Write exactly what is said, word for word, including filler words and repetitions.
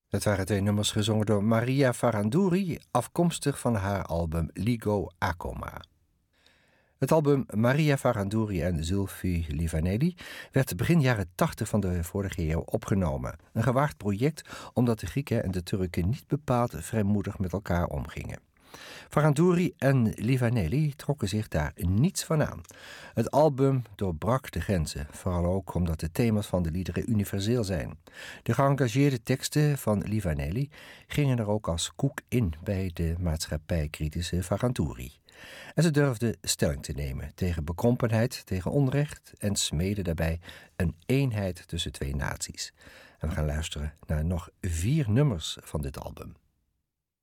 Dat waren twee nummers gezongen door Maria Farandouri, afkomstig van haar album Ligo Akoma. Het album Maria Farandouri en Zulfi Livaneli werd begin jaren tachtig van de vorige eeuw opgenomen. Een gewaagd project omdat de Grieken en de Turken niet bepaald vrijmoedig met elkaar omgingen. Farandouri en Livaneli trokken zich daar niets van aan. Het album doorbrak de grenzen, vooral ook omdat de thema's van de liederen universeel zijn. De geëngageerde teksten van Livaneli gingen er ook als koek in bij de maatschappijkritische Farandouri. En ze durfden stelling te nemen tegen bekrompenheid, tegen onrecht en smeden daarbij een eenheid tussen twee naties. En we gaan luisteren naar nog vier nummers van dit album.